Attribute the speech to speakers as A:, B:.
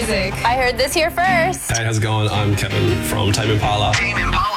A: music.
B: I heard this here first.
C: Hey, how's it going? I'm Kevin from Tame Impala.
D: Tame Impala.